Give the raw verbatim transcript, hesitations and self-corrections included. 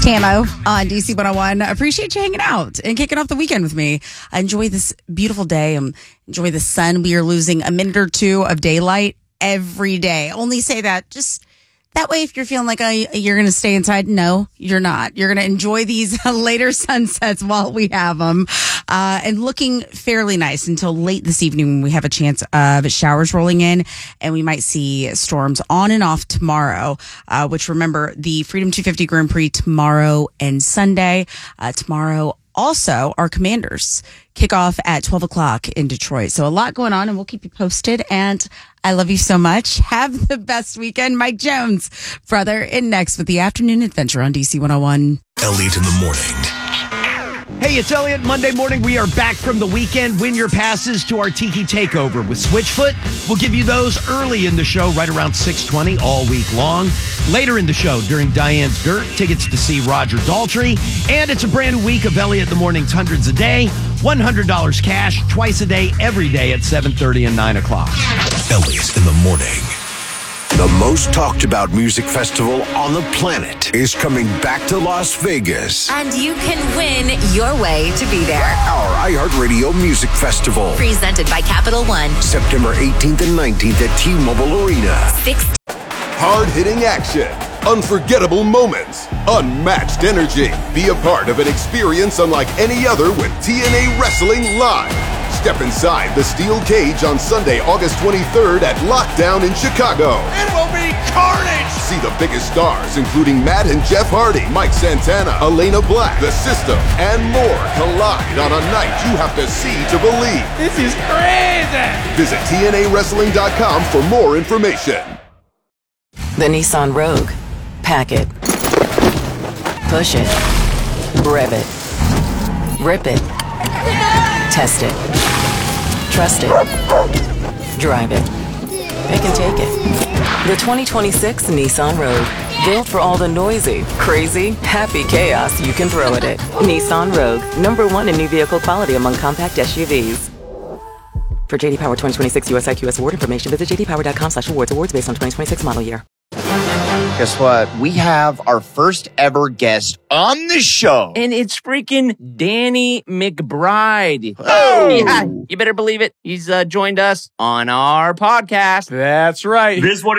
Tamo on D C one oh one. Appreciate you hanging out and kicking off the weekend with me. I enjoy this beautiful day. Um, enjoy the sun. We are losing a minute or two of daylight every day. Only say that just that way if you're feeling like uh, you're going to stay inside. No, you're not. You're going to enjoy these later sunsets while we have them. Uh, and looking fairly nice until late this evening when we have a chance of showers rolling in, and we might see storms on and off tomorrow, uh, which remember the Freedom two fifty Grand Prix tomorrow and Sunday. Uh, tomorrow also our Commanders kick off at twelve o'clock in Detroit. So a lot going on, and we'll keep you posted. And I love you so much. Have the best weekend. Mike Jones, brother, in next with the Afternoon Adventure on D C one oh one. Elliot in the morning. Hey, it's Elliot. Monday morning, we are back from the weekend. Win your passes to our Tiki Takeover with Switchfoot. We'll give you those early in the show, right around six twenty all week long. Later in the show, during Diane's Dirt, tickets to see Roger Daltrey. And it's a brand new week of Elliot in the Morning's Hundreds a Day. one hundred dollars cash, twice a day, every day at seven thirty and nine o'clock. Elliot in the morning. The most talked about music festival on the planet is coming back to Las Vegas. And you can win your way to be there. Our iHeartRadio Music Festival. Presented by Capital One. September eighteenth and nineteenth at T-Mobile Arena. Six. Hard-hitting action, unforgettable moments, unmatched energy. Be a part of an experience unlike any other with T N A Wrestling Live. Step inside the steel cage on Sunday, August twenty-third at Lockdown in Chicago. It will be carnage! See the biggest stars, including Matt and Jeff Hardy, Mike Santana, Elena Black, The System, and more collide on a night you have to see to believe. This is crazy! Visit T N A wrestling dot com for more information. The Nissan Rogue. Pack it. Push it. Rev it. Rip it. Test it. Trust it. Drive it. They can take it. The twenty twenty-six Nissan Rogue. Built for all the noisy, crazy, happy chaos you can throw at it. Nissan Rogue. Number one in new vehicle quality among compact S U Vs. For J D Power twenty twenty-six U S I Q S award information, visit j d power dot com slash awards. Awards based on twenty twenty-six model year. Guess what? We have our first ever guest on the show. And it's freaking Danny McBride. Oh! Yeah, you better believe it. He's uh, joined us on our podcast. That's right. This one